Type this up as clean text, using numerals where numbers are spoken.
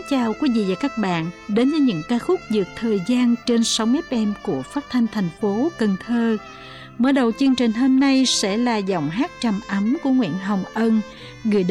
chào quý vị và các bạn đến với những ca khúc vượt thời gian trên sóng FM của Phát thanh thành phố Cần Thơ. Mở đầu chương trình hôm nay sẽ là giọng hát trầm ấm của Nguyễn Hồng Ân gửi